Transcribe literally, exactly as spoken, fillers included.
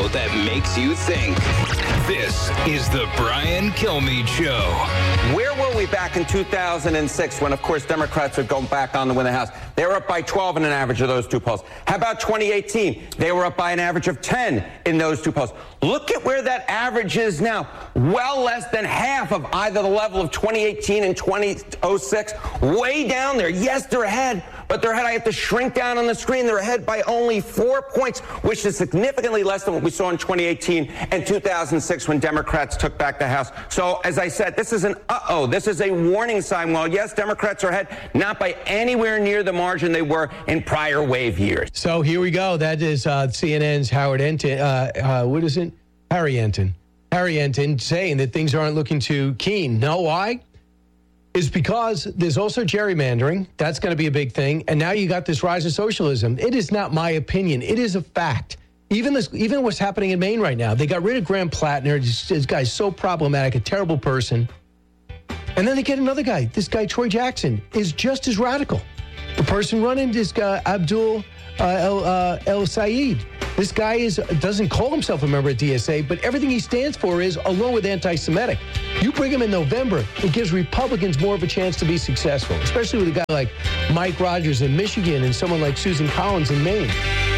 show that makes you think. This is the Brian Kilmeade Show. Where were we back in two thousand six when, of course, Democrats are going back on to win the House? They were up by twelve in an average of those two polls. How about twenty eighteen? They were up by an average of ten in those two polls. Look at where that average is now. Well less than half of either the level of twenty eighteen and twenty oh six. Way down there. Yes, they're ahead, but they're ahead. I have to shrink down on the screen. They're ahead by only four points, which is significantly less than what we saw in twenty eighteen and two thousand six when Democrats took back the House. So, as I said, this is an uh-oh. This is a warning sign. While, yes, Democrats are ahead, not by anywhere near the margin they were in prior wave years. So here we go. That is uh, C N N's Howard Enton. Uh, uh, what is it? Harry Enton. Harry Enton saying that things aren't looking too keen. Know why? Is because there's also gerrymandering. That's going to be a big thing. And now you got this rise of socialism. It is not my opinion. It is a fact. Even this, even what's happening in Maine right now. They got rid of Graham Plattner. This, this guy's so problematic, a terrible person. And then they get another guy. This guy, Troy Jackson, is just as radical. The person running this guy, Abdul uh, El, uh, El Sayed. This guy is doesn't call himself a member of D S A, but everything he stands for is along with anti-Semitic. You bring him in November, it gives Republicans more of a chance to be successful, especially with a guy like Mike Rogers in Michigan and someone like Susan Collins in Maine.